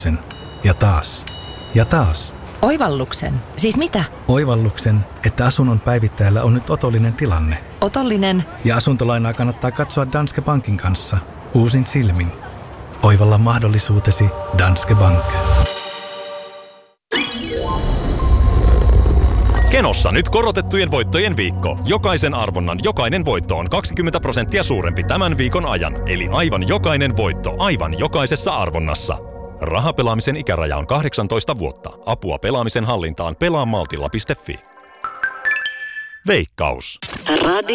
Ja taas. Ja taas. Oivalluksen? Siis mitä? Oivalluksen, että asunnon päivittäjällä on nyt otollinen tilanne. Otollinen? Ja asuntolainaa kannattaa katsoa Danske Bankin kanssa. Uusin silmin. Oivalla mahdollisuutesi Danske Bank. Kenossa nyt korotettujen voittojen viikko. Jokaisen arvonnan jokainen voitto on 20% suurempi tämän viikon ajan. Eli aivan jokainen voitto aivan jokaisessa arvonnassa. Rahapelaamisen ikäraja on 18 vuotta. Apua pelaamisen hallintaan pelaamaltilla.fi. Veikkaus.